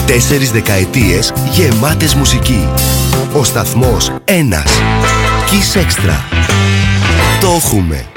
4 δεκαετίες γεμάτες μουσική. Ο σταθμός ένας. Kiss Extra. Το έχουμε.